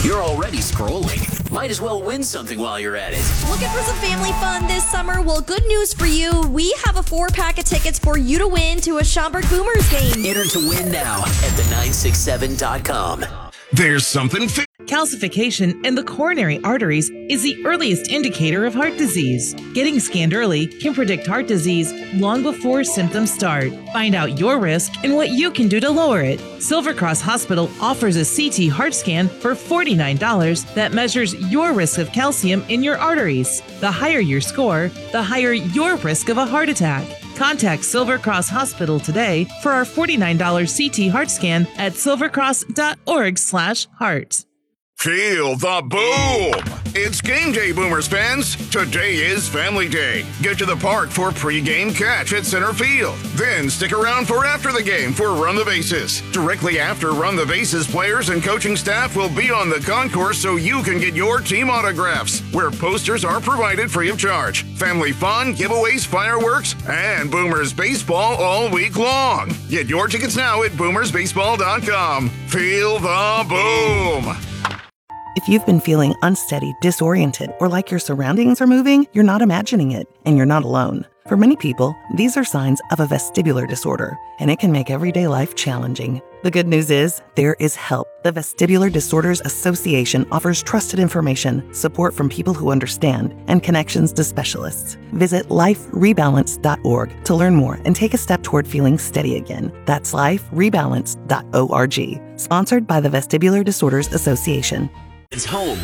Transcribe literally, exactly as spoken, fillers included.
You're already scrolling. Might as well win something while you're at it. Looking for some family fun this summer? Well, good news for you. We have a four-pack of tickets for you to win to a Schaumburg Boomers game. Enter to win now at the nine six seven dot com. There's something fi- Calcification in the coronary arteries is the earliest indicator of heart disease. Getting scanned early can predict heart disease long before symptoms start. Find out your risk and what you can do to lower it. Silver Cross Hospital offers a C T heart scan for forty-nine dollars that measures your risk of calcium in your arteries. The higher your score, the higher your risk of a heart attack. Contact Silver Cross Hospital today for our forty-nine dollars C T heart scan at silvercross.org slash heart. Feel the boom! It's game day, Boomers fans. Today is family day. Get to the park for pre-game catch at center field. Then stick around for after the game for Run the Bases. Directly after Run the Bases, players and coaching staff will be on the concourse so you can get your team autographs, where posters are provided free of charge. Family fun, giveaways, fireworks, and Boomers baseball all week long. Get your tickets now at boomers baseball dot com. Feel the boom! If you've been feeling unsteady, disoriented, or like your surroundings are moving, you're not imagining it, and you're not alone. For many people, these are signs of a vestibular disorder, and it can make everyday life challenging. The good news is, there is help. The Vestibular Disorders Association offers trusted information, support from people who understand, and connections to specialists. Visit life rebalance dot org to learn more and take a step toward feeling steady again. That's life rebalance dot org. Sponsored by the Vestibular Disorders Association. It's home